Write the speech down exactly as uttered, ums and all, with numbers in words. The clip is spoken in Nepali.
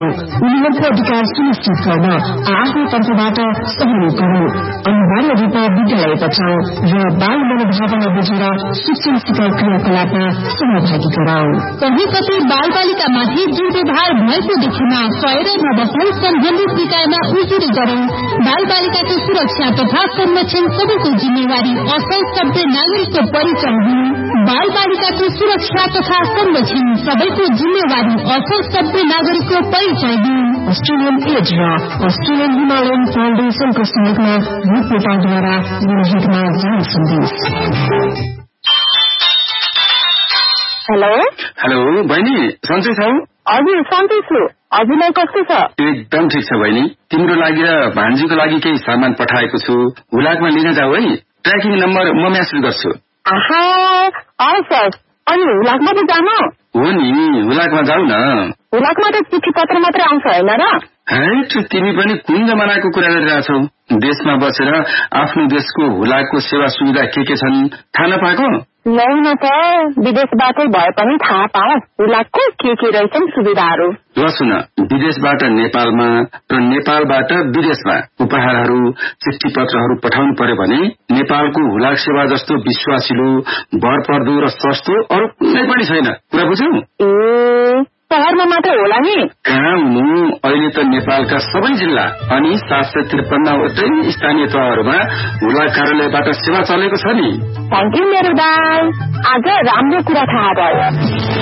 उनीहरूको अधिकार सुनिश्चित गर्न आफ्नो तर्फबाट सहयोग गरौं। अनिवार्य रूपमा विद्यालय बचाऊ र बाल मनोभावना बुझेर शिक्षण सिकाइ क्रियाकलापमा सहभागी गराऊ। कहीँ कतै बाल बालिकामाथि दुर्व्यवहार भएको देखेमा सय र नबस्दै सम्बन्धित निकायमा उजुरी गरौं। बाल बालिकाको सुरक्षा तथा संरक्षण सबैको जिम्मेवारी असल सभ्य नागरिकको परिचय हो। बाल बालिकाको सुरक्षा तथा संरक्षण सबैको जिम्मेवारी असल सभ्य नागरिकको परिचय हो। अस्ट्रेलियन एज र अस्ट्रेलियन हिमालयन फाउन्डेशनको सहयोगमा रूप नेपालद्वारा जनहितमा जारी सन्देश। हेलो हेलो बहिनी, सन्चै छौ? हजुर सन्चै छु। हजुरलाई कस्तो छ? एकदम ठिक छ बहिनी। तिम्रो लागि र भान्जीको लागि केही सामान पठाएको छु, हुलाकमा लिन जाऊ है। ट्र्याकिङ नम्बर म म्यासेज गर्छु। आहा हस्, अनि हुलाकमा त जानु हो नि, हुलाकमा जाऊ न। हुलाकमा त चिठी पत्र मात्रै आउँछ होइन र? हैट, तिमी पनि कुन जमानाको कुरा गरिरहेछौ? देशमा बसेर आफ्नो देशको हुलाकको सेवा सुविधा के के छन् थाहा नपाएको? नै न त, विदेशबाटै भए पनि थाहा पाऊ हुलाकको के के रहेछन् सुविधाहरू। ल सुन, विदेशबाट नेपालमा र नेपालबाट विदेशमा उपहारहरू चिठी पत्रहरू पठाउनु पर्यो भने नेपालको हुलाक सेवा जस्तो विश्वासिलो, भरपर्दो र सस्तो अरू कुनै पनि छैन। कुरा बुझ्यौ? ए शहरमा मात्र होला नि? कहाँ हुनु, अहिले त नेपालका सबै जिल्ला अनि सात सय त्रिपन्नवटै स्थानीय तहहरूमा हुलाक कार्यालयबाट सेवा चलेको छ नि। थ्याङ्क यू मेरो दाइ, आज राम्रो कुरा थाहा भयो।